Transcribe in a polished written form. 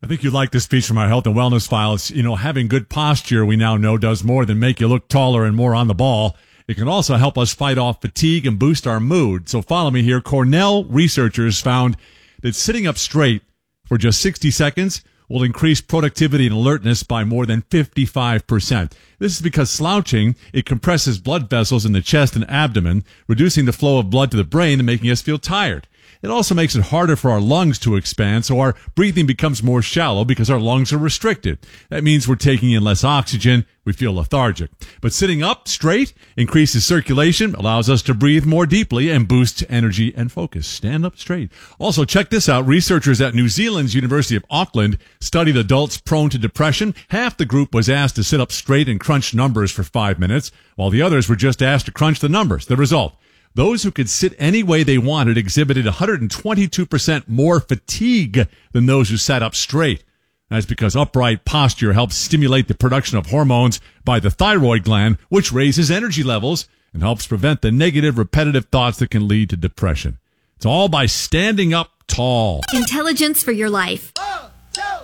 I think you like this speech from our health and wellness files. You know, having good posture, we now know, does more than make you look taller and more on the ball. It can also help us fight off fatigue and boost our mood. So follow me here. Cornell researchers found that sitting up straight for just 60 seconds will increase productivity and alertness by more than 55%. This is because slouching, it compresses blood vessels in the chest and abdomen, reducing the flow of blood to the brain and making us feel tired. It also makes it harder for our lungs to expand, so our breathing becomes more shallow because our lungs are restricted. That means we're taking in less oxygen, we feel lethargic. But sitting up straight increases circulation, allows us to breathe more deeply, and boosts energy and focus. Stand up straight. Also, check this out. Researchers at New Zealand's University of Auckland studied adults prone to depression. Half the group was asked to sit up straight and crunch numbers for 5 minutes, while the others were just asked to crunch the numbers. The result: those who could sit any way they wanted exhibited 122% more fatigue than those who sat up straight. That's because upright posture helps stimulate the production of hormones by the thyroid gland, which raises energy levels and helps prevent the negative, repetitive thoughts that can lead to depression. It's all by standing up tall. Intelligence for your life.